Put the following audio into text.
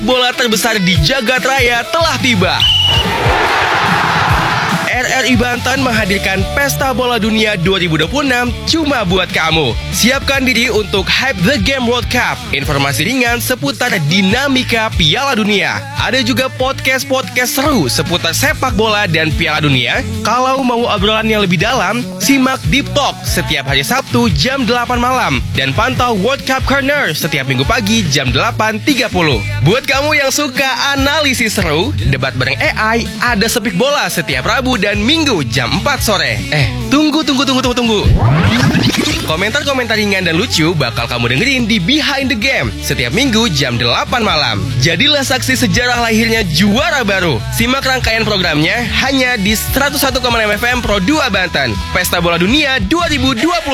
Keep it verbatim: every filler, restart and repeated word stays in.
Bola terbesar di jagat raya telah tiba. R R I Banten menghadirkan Pesta Bola Dunia dua ribu dua puluh enam cuma buat kamu. Siapkan diri untuk hype The Game World Cup. Informasi ringan seputar dinamika Piala Dunia. Ada juga podcast-podcast seru seputar sepak bola dan Piala Dunia. Kalau mau obrolan yang lebih dalam, simak Deep Talk setiap hari Sabtu jam delapan malam. Dan pantau World Cup Corner setiap minggu pagi jam delapan tiga puluh. Buat kamu yang suka analisis seru, debat bareng A I, ada Sepik Bola setiap Rabu dan Minggu jam empat sore. Eh, tunggu, tunggu, tunggu, tunggu, tunggu. Komentar-komentar ringan dan lucu bakal kamu dengerin di Behind the Game setiap Minggu jam delapan malam. Jadilah saksi sejarah lahirnya juara baru. Simak rangkaian programnya hanya di seratus satu koma enam F M Pro dua Banten. Pesta Bola Dunia dua ribu dua puluh.